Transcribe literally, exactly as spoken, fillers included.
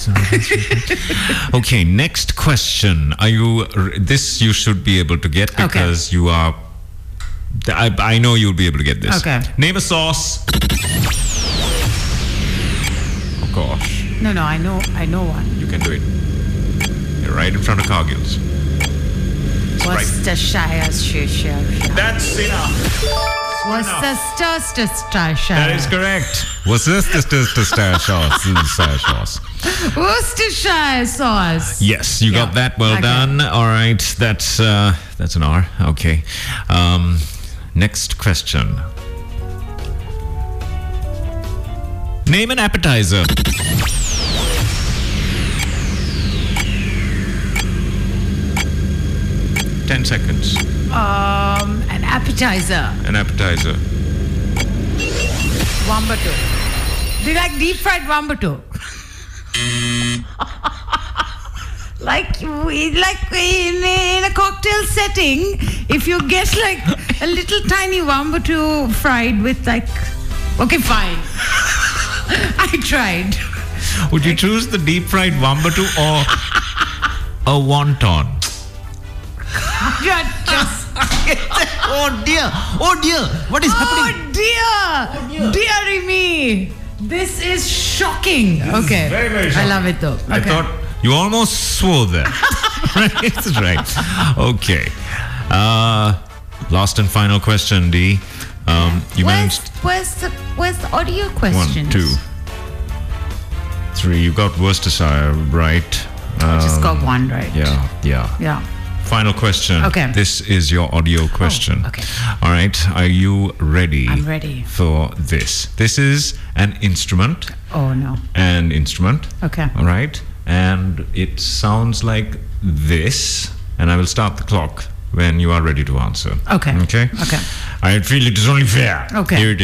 Okay, next question. Are you, this you should be able to get because okay. you are, I, I know you'll be able to get this. Okay. Name a sauce. Oh gosh. No, no, I know, I know one. You can do it. You're right in front of Cargill's. Worcestershire. That's enough. Worcestershire. That is correct. Worcestershire sauce. Worcestershire sauce. Yes, you yeah. got that. Well okay. done. All right, that's uh, that's an R. Okay. Um, next question. Name an appetizer. Ten seconds. Um, an appetizer. An appetizer. Wambato. Do you like deep fried wambato? like, we, like in a, in a cocktail setting, if you get like a little tiny wambato fried with like, okay, fine. I tried. Would you choose the deep fried wambato or a wonton? Just oh dear, oh dear, what is oh happening? Dear. Oh dear, dearie me, this is shocking. This okay, is very, very shocking. I love it though. Okay. I thought you almost swore there. Right, that's right. Okay, uh, last and final question, D. Um, you where's, managed. Where's the Where's the audio questions? One, two, three. You got Worcestershire right. Um, I just got one right. Yeah, yeah, yeah. Final question. Okay. This is your audio question. Oh, okay. All right. Are you ready? I'm ready. For this. This is an instrument. Oh, no. An instrument. Okay. All right. And it sounds like this. And I will start the clock when you are ready to answer. Okay. Okay? Okay. I feel it is only fair. Okay. Here it is.